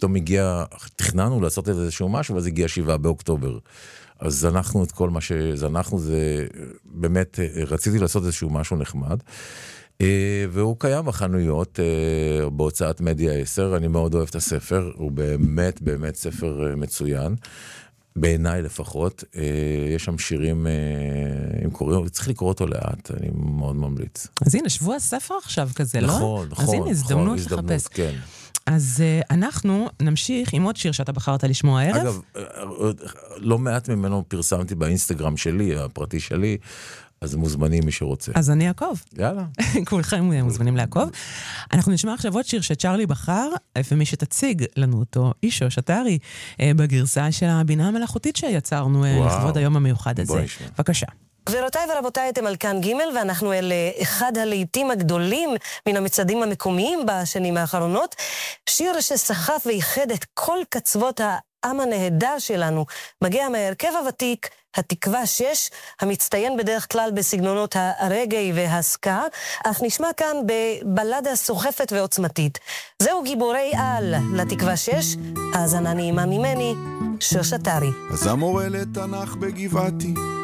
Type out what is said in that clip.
פתאום תכננו לעשות איזשהו משהו, ואז הגיע 7 באוקטובר. אז זנחנו את כל מה שזנחנו, זה באמת, רציתי לעשות איזשהו משהו נחמד, והוא קיים בחנויות, בהוצאת מדיה 10, אני מאוד אוהב את הספר, הוא באמת, באמת ספר מצוין, בעיניי לפחות, יש שם שירים, צריך לקרוא אותו לאט, אני מאוד ממליץ. אז הנה, שבוע הספר עכשיו כזה, לא? נכון, נכון. אז הנה, הזדמנות לחפש. כן. אז אנחנו נמשיך עם עוד שיר שאתה בחרת לשמוע הערב. אגב, לא מעט ממנו פרסמתי באינסטגרם שלי, הפרטי שלי, אז מוזמנים מי שרוצה. אז אני אעקוב. יאללה. כולכם מוזמנים לעקוב. אנחנו נשמע עכשיו עוד שיר שצ'רלי בחר, ומי שתציג לנו אותו, אישו שטרי, בגרסה של הבינה המלאכותית שיצרנו לכבוד היום המיוחד הזה. בבקשה. גבירותיי ורבותיי, אתם על כאן ג' ואנחנו אל אחד הלעיתים הגדולים מן המצעדים המקומיים בשנים האחרונות. שיר שסחף וייחד את כל קצוות העם הנהדר שלנו. מגיע מהרכב הוותיק, התקווה 6, המצטיין בדרך כלל בסגנונות הרגעי והסקה, אך נשמע כאן בבלדה סוחפת ועוצמתית. זהו גיבורי על לתקווה 6, האזנה נעימה ממני, שיר שטרי. אז המורה לתנ"ך בגבעתי